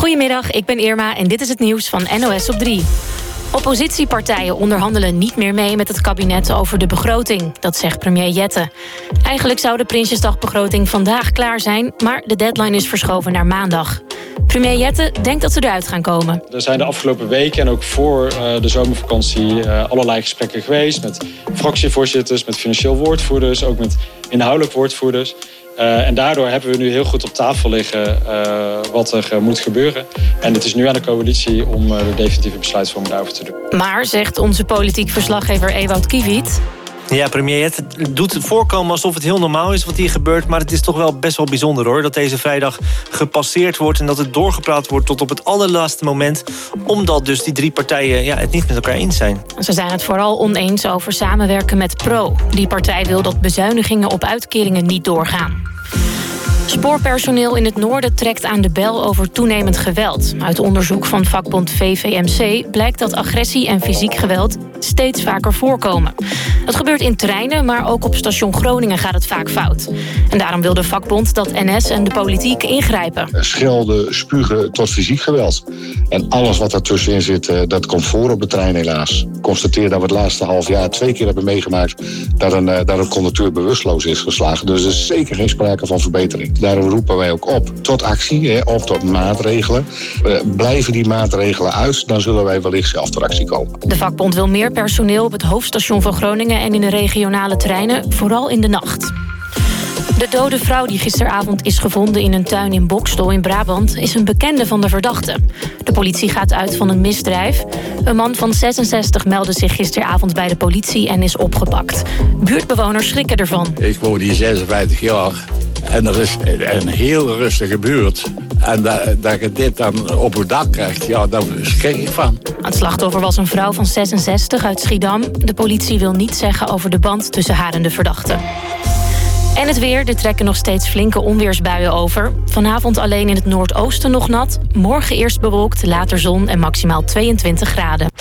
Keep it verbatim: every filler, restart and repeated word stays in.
Goedemiddag, ik ben Irma en dit is het nieuws van N O S op drie. Oppositiepartijen onderhandelen niet meer mee met het kabinet over de begroting. Dat zegt premier Jette. Eigenlijk zou de Prinsjesdagbegroting vandaag klaar zijn, maar de deadline is verschoven naar maandag. Premier Jette denkt dat ze eruit gaan komen. Er zijn de afgelopen weken en ook voor uh, de zomervakantie uh, allerlei gesprekken geweest met fractievoorzitters, met financieel woordvoerders, ook met inhoudelijk woordvoerders. Uh, en daardoor hebben we nu heel goed op tafel liggen uh, wat er uh, moet gebeuren. En het is nu aan de coalitie om uh, de definitieve besluitvorming daarover te doen. Maar, zegt onze politiek verslaggever Ewout Kiewiet, Ja, premier Jette doet het voorkomen alsof het heel normaal is wat hier gebeurt, maar het is toch wel best wel bijzonder hoor, dat deze vrijdag gepasseerd wordt en dat het doorgepraat wordt tot op het allerlaatste moment, omdat dus die drie partijen ja, het niet met elkaar eens zijn. Ze zijn het vooral oneens over samenwerken met Pro. Die partij wil dat bezuinigingen op uitkeringen niet doorgaan. Spoorpersoneel in het noorden trekt aan de bel over toenemend geweld. Uit onderzoek van vakbond V V M C blijkt dat agressie en fysiek geweld steeds vaker voorkomen. Dat gebeurt in treinen, maar ook op station Groningen gaat het vaak fout. En daarom wil de vakbond dat N S en de politiek ingrijpen. Schelden, spugen tot fysiek geweld. En alles wat daartussenin zit, dat komt voor op de trein helaas. Ik constateer dat we het laatste half jaar twee keer hebben meegemaakt dat een, dat een conducteur bewusteloos is geslagen. Dus er is zeker geen sprake van verbetering. Daarom roepen wij ook op tot actie, hè, of tot maatregelen. Uh, blijven die maatregelen uit, dan zullen wij wellicht zelf tot actie komen. De vakbond wil meer personeel op het hoofdstation van Groningen en in de regionale treinen, vooral in de nacht. De dode vrouw die gisteravond is gevonden in een tuin in Boxtel in Brabant is een bekende van de verdachte. De politie gaat uit van een misdrijf. Een man van zesenzestig meldde zich gisteravond bij de politie en is opgepakt. Buurtbewoners schrikken ervan. Ik woon hier zesenvijftig jaar en er is een heel rustige buurt. En dat, dat je dit dan op het dak krijgt, ja, daar schrik ik van. Het slachtoffer was een vrouw van zesenzestig uit Schiedam. De politie wil niets zeggen over de band tussen haar en de verdachte. En het weer, er trekken nog steeds flinke onweersbuien over. Vanavond alleen in het noordoosten nog nat. Morgen eerst bewolkt, later zon en maximaal tweeëntwintig graden.